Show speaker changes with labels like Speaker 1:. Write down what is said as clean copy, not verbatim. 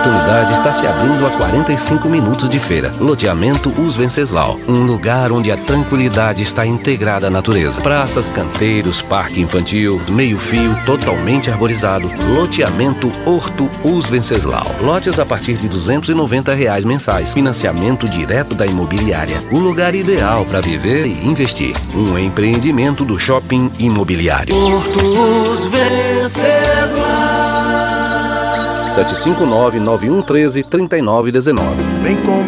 Speaker 1: oportunidade está se abrindo a 45 minutos de feira. Loteamento Os Venceslau, um lugar onde a tranquilidade está integrada à natureza. Praças, canteiros, parque infantil, meio-fio, totalmente arborizado. Loteamento Horto Os Venceslau. Lotes a partir de R$ 290 mensais. Financiamento direto da imobiliária. O lugar ideal para viver e investir. Um empreendimento do Shopping Imobiliário.
Speaker 2: Horto Os Venceslau.
Speaker 1: 759-9113-3919.
Speaker 3: Vem comigo.